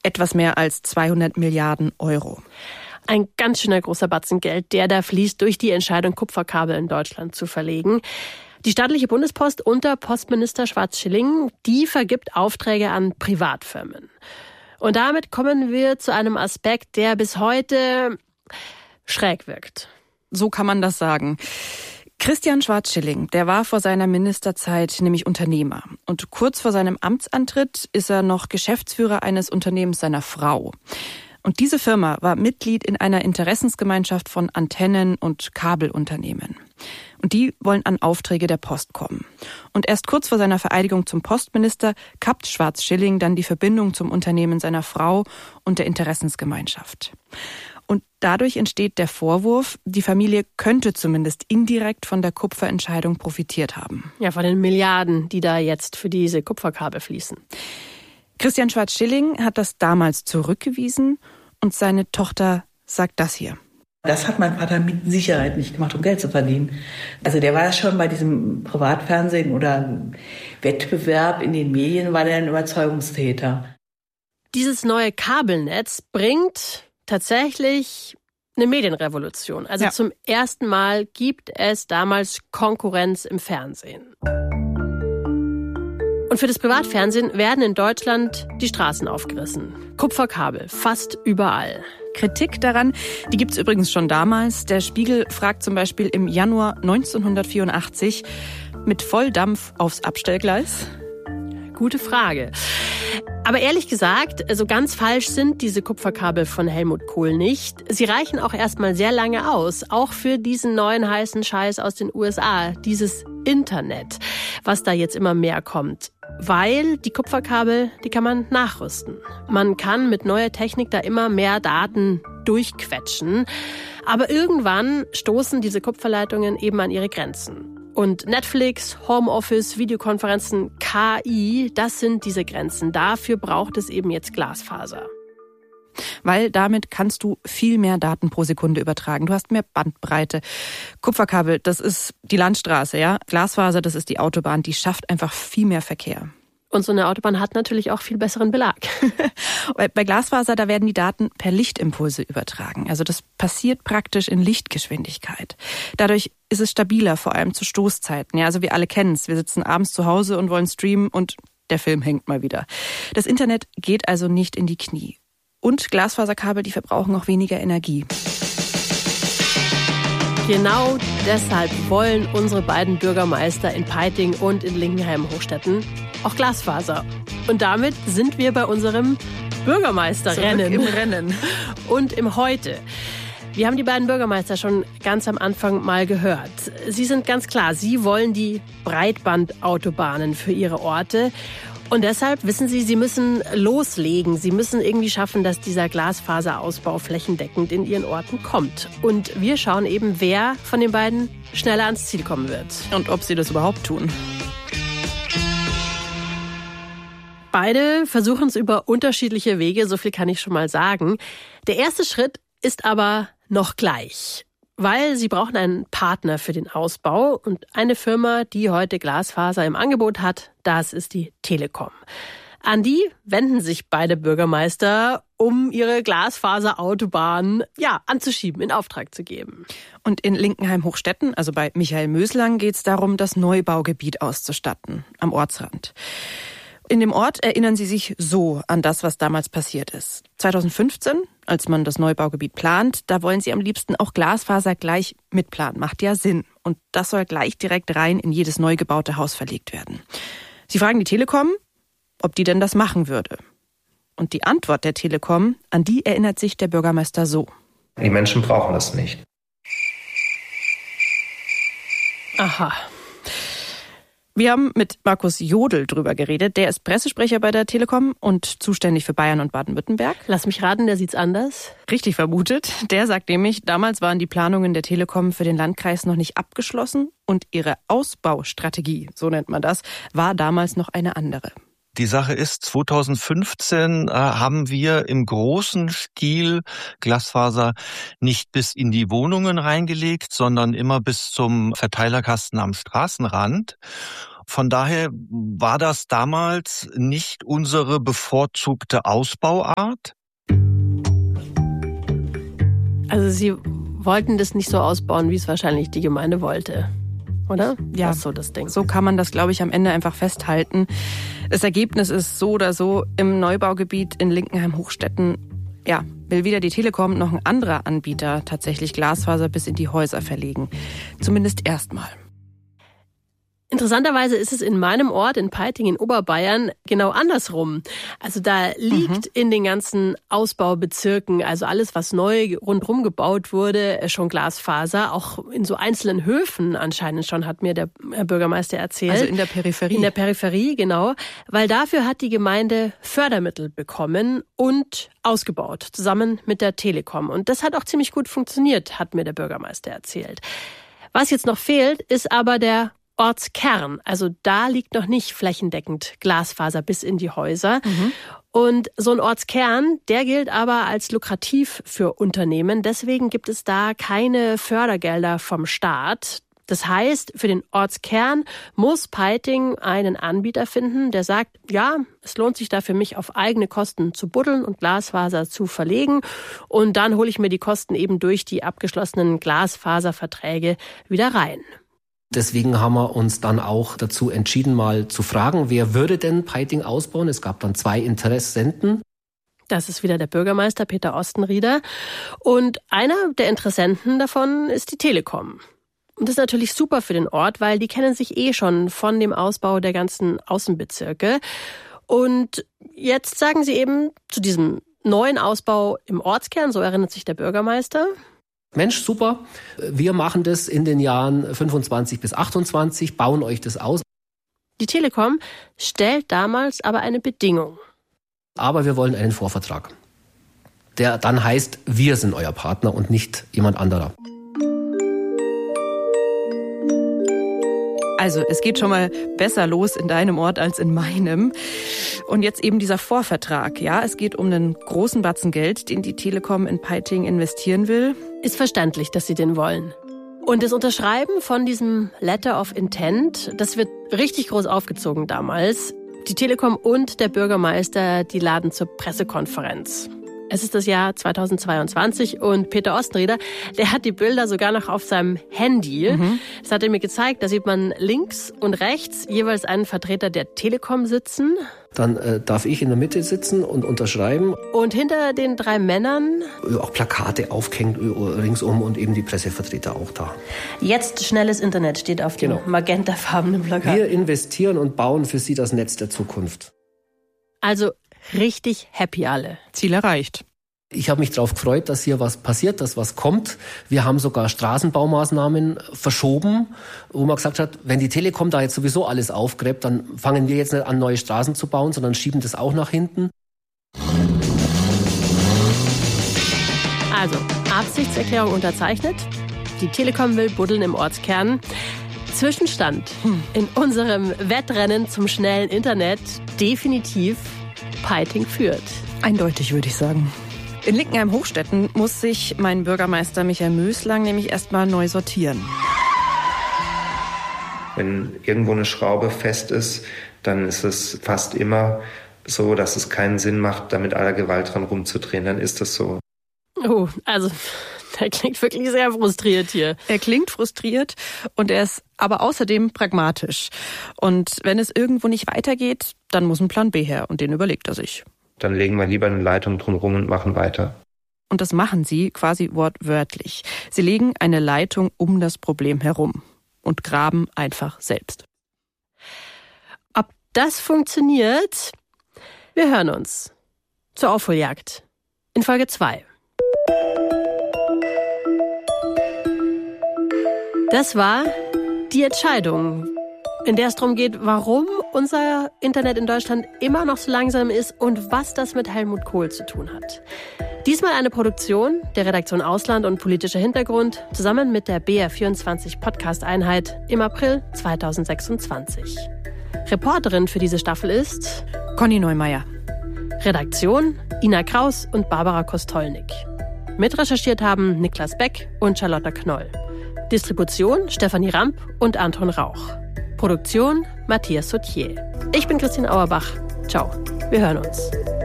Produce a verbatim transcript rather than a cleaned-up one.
etwas mehr als zweihundert Milliarden Euro. Ein ganz schöner großer Batzen Geld, der da fließt durch die Entscheidung, Kupferkabel in Deutschland zu verlegen. Die staatliche Bundespost unter Postminister Schwarz-Schilling, die vergibt Aufträge an Privatfirmen. Und damit kommen wir zu einem Aspekt, der bis heute schräg wirkt. So kann man das sagen. Christian Schwarz-Schilling, der war vor seiner Ministerzeit nämlich Unternehmer. Und kurz vor seinem Amtsantritt ist er noch Geschäftsführer eines Unternehmens seiner Frau. Und diese Firma war Mitglied in einer Interessensgemeinschaft von Antennen- und Kabelunternehmen. Und die wollen an Aufträge der Post kommen. Und erst kurz vor seiner Vereidigung zum Postminister kappt Schwarz-Schilling dann die Verbindung zum Unternehmen seiner Frau und der Interessensgemeinschaft. Und dadurch entsteht der Vorwurf, die Familie könnte zumindest indirekt von der Kupferentscheidung profitiert haben. Ja, von den Milliarden, die da jetzt für diese Kupferkabel fließen. Christian Schwarz-Schilling hat das damals zurückgewiesen und seine Tochter sagt das hier. Das hat mein Vater mit Sicherheit nicht gemacht, um Geld zu verdienen. Also der war ja schon bei diesem Privatfernsehen oder Wettbewerb in den Medien, war der ein Überzeugungstäter. Dieses neue Kabelnetz bringt tatsächlich eine Medienrevolution. Also ja. Zum ersten Mal gibt es damals Konkurrenz im Fernsehen. Und für das Privatfernsehen werden in Deutschland die Straßen aufgerissen. Kupferkabel, fast überall. Kritik daran, die gibt's übrigens schon damals. Der Spiegel fragt zum Beispiel im Januar neunzehnhundertvierundachtzig mit Volldampf aufs Abstellgleis. Gute Frage. Aber ehrlich gesagt, so ganz falsch sind diese Kupferkabel von Helmut Kohl nicht. Sie reichen auch erstmal sehr lange aus, auch für diesen neuen heißen Scheiß aus den U S A, dieses Internet, was da jetzt immer mehr kommt. Weil die Kupferkabel, die kann man nachrüsten. Man kann mit neuer Technik da immer mehr Daten durchquetschen. Aber irgendwann stoßen diese Kupferleitungen eben an ihre Grenzen. Und Netflix, Homeoffice, Videokonferenzen, K I, das sind diese Grenzen. Dafür braucht es eben jetzt Glasfaser. Weil damit kannst du viel mehr Daten pro Sekunde übertragen. Du hast mehr Bandbreite. Kupferkabel, das ist die Landstraße, ja. Glasfaser, das ist die Autobahn. Die schafft einfach viel mehr Verkehr. Und so eine Autobahn hat natürlich auch viel besseren Belag. Bei Glasfaser, da werden die Daten per Lichtimpulse übertragen. Also das passiert praktisch in Lichtgeschwindigkeit. Dadurch ist es stabiler, vor allem zu Stoßzeiten. Ja, also wir alle kennen es. Wir sitzen abends zu Hause und wollen streamen und der Film hängt mal wieder. Das Internet geht also nicht in die Knie. Und Glasfaserkabel, die verbrauchen auch weniger Energie. Genau deshalb wollen unsere beiden Bürgermeister in Peiting und in Lingenheim-Hochstetten auch Glasfaser. Und damit sind wir bei unserem Bürgermeisterrennen. Zurück im Rennen. Und im Heute. Wir haben die beiden Bürgermeister schon ganz am Anfang mal gehört. Sie sind ganz klar, sie wollen die Breitbandautobahnen für ihre Orte. Und deshalb wissen Sie, Sie müssen loslegen. Sie müssen irgendwie schaffen, dass dieser Glasfaserausbau flächendeckend in Ihren Orten kommt. Und wir schauen eben, wer von den beiden schneller ans Ziel kommen wird. Und ob sie das überhaupt tun. Beide versuchen es über unterschiedliche Wege, so viel kann ich schon mal sagen. Der erste Schritt ist aber noch gleich. Weil sie brauchen einen Partner für den Ausbau und eine Firma, die heute Glasfaser im Angebot hat, das ist die Telekom. An die wenden sich beide Bürgermeister, um ihre Glasfaserautobahn ja, anzuschieben, in Auftrag zu geben. Und in Lingenheim-Hochstetten, also bei Michael Möslang, geht es darum, das Neubaugebiet auszustatten, am Ortsrand. In dem Ort erinnern sie sich so an das, was damals passiert ist. zweitausendfünfzehn, als man das Neubaugebiet plant, da wollen sie am liebsten auch Glasfaser gleich mitplanen. Macht ja Sinn. Und das soll gleich direkt rein in jedes neu gebaute Haus verlegt werden. Sie fragen die Telekom, ob die denn das machen würde. Und die Antwort der Telekom, an die erinnert sich der Bürgermeister so. Die Menschen brauchen das nicht. Aha. Wir haben mit Markus Jodl drüber geredet. Der ist Pressesprecher bei der Telekom und zuständig für Bayern und Baden-Württemberg. Lass mich raten, der sieht's anders. Richtig vermutet. Der sagt nämlich, damals waren die Planungen der Telekom für den Landkreis noch nicht abgeschlossen und ihre Ausbaustrategie, so nennt man das, war damals noch eine andere. Die Sache ist, zweitausendfünfzehn äh, haben wir im großen Stil Glasfaser nicht bis in die Wohnungen reingelegt, sondern immer bis zum Verteilerkasten am Straßenrand. Von daher war das damals nicht unsere bevorzugte Ausbauart? Also Sie wollten das nicht so ausbauen, wie es wahrscheinlich die Gemeinde wollte, oder? Ja, das ist so das Ding. So kann man das, glaube ich, am Ende einfach festhalten. Das Ergebnis ist so oder so im Neubaugebiet in Linkenheim-Hochstetten. Ja, will weder die Telekom noch ein anderer Anbieter tatsächlich Glasfaser bis in die Häuser verlegen. Zumindest erstmal. Interessanterweise ist es in meinem Ort, in Peiting in Oberbayern, genau andersrum. Also da liegt mhm. in den ganzen Ausbaubezirken, also alles, was neu rundherum gebaut wurde, schon Glasfaser. Auch in so einzelnen Höfen anscheinend schon, hat mir der Herr Bürgermeister erzählt. Also in der Peripherie. In der Peripherie, genau. Weil dafür hat die Gemeinde Fördermittel bekommen und ausgebaut, zusammen mit der Telekom. Und das hat auch ziemlich gut funktioniert, hat mir der Bürgermeister erzählt. Was jetzt noch fehlt, ist aber der Ortskern. Also da liegt noch nicht flächendeckend Glasfaser bis in die Häuser. Mhm. Und so ein Ortskern, der gilt aber als lukrativ für Unternehmen. Deswegen gibt es da keine Fördergelder vom Staat. Das heißt, für den Ortskern muss Peiting einen Anbieter finden, der sagt, ja, es lohnt sich da für mich auf eigene Kosten zu buddeln und Glasfaser zu verlegen. Und dann hole ich mir die Kosten eben durch die abgeschlossenen Glasfaserverträge wieder rein. Deswegen haben wir uns dann auch dazu entschieden, mal zu fragen, wer würde denn Peiting ausbauen? Es gab dann zwei Interessenten. Das ist wieder der Bürgermeister Peter Ostenrieder. Und einer der Interessenten davon ist die Telekom. Und das ist natürlich super für den Ort, weil die kennen sich eh schon von dem Ausbau der ganzen Außenbezirke. Und jetzt sagen sie eben zu diesem neuen Ausbau im Ortskern, so erinnert sich der Bürgermeister: Mensch, super, wir machen das in den Jahren fünfundzwanzig bis achtundzwanzig, bauen euch das aus. Die Telekom stellt damals aber eine Bedingung. Aber wir wollen einen Vorvertrag, der dann heißt, wir sind euer Partner und nicht jemand anderer. Also es geht schon mal besser los in deinem Ort als in meinem. Und jetzt eben dieser Vorvertrag. Ja, es geht um einen großen Batzen Geld, den die Telekom in Peiting investieren will. Ist verständlich, dass sie den wollen. Und das Unterschreiben von diesem Letter of Intent, das wird richtig groß aufgezogen damals. Die Telekom und der Bürgermeister, die laden zur Pressekonferenz. Es ist das Jahr zweitausendzweiundzwanzig und Peter Ostenrieder, der hat die Bilder sogar noch auf seinem Handy. Mhm. Das hat er mir gezeigt. Da sieht man links und rechts jeweils einen Vertreter der Telekom sitzen. Dann äh, darf ich in der Mitte sitzen und unterschreiben. Und hinter den drei Männern auch Plakate aufgehängt ringsum und eben die Pressevertreter auch da. Jetzt schnelles Internet steht auf dem genau. magentafarbenen Plakat. Wir investieren und bauen für Sie das Netz der Zukunft. Also richtig happy alle. Ziel erreicht. Ich habe mich darauf gefreut, dass hier was passiert, dass was kommt. Wir haben sogar Straßenbaumaßnahmen verschoben, wo man gesagt hat, wenn die Telekom da jetzt sowieso alles aufgräbt, dann fangen wir jetzt nicht an, neue Straßen zu bauen, sondern schieben das auch nach hinten. Also, Absichtserklärung unterzeichnet. Die Telekom will buddeln im Ortskern. Zwischenstand in unserem Wettrennen zum schnellen Internet definitiv Peiting führt. Eindeutig, würde ich sagen. In Linkenheim-Hochstetten muss sich mein Bürgermeister Michael Möslang nämlich erstmal neu sortieren. Wenn irgendwo eine Schraube fest ist, dann ist es fast immer so, dass es keinen Sinn macht, da mit aller Gewalt dran rumzudrehen. Dann ist das so. Oh, also der klingt wirklich sehr frustriert hier. Er klingt frustriert und er ist aber außerdem pragmatisch. Und wenn es irgendwo nicht weitergeht, dann muss ein Plan B her und den überlegt er sich. Dann legen wir lieber eine Leitung drumherum und machen weiter. Und das machen sie quasi wortwörtlich. Sie legen eine Leitung um das Problem herum und graben einfach selbst. Ob das funktioniert? Wir hören uns zur Aufholjagd in Folge zwei. Das war die Entscheidung, in der es darum geht, warum unser Internet in Deutschland immer noch so langsam ist und was das mit Helmut Kohl zu tun hat. Diesmal eine Produktion der Redaktion Ausland und politischer Hintergrund zusammen mit der B R vierundzwanzig Podcast-Einheit im April zweitausendsechsundzwanzig. Reporterin für diese Staffel ist Conny Neumeier. Redaktion Ina Kraus und Barbara Kostolnik. Mitrecherchiert haben Niklas Beck und Charlotta Knoll. Distribution Stefanie Ramp und Anton Rauch. Produktion Matthias Sautier. Ich bin Christine Auerbach. Ciao, wir hören uns.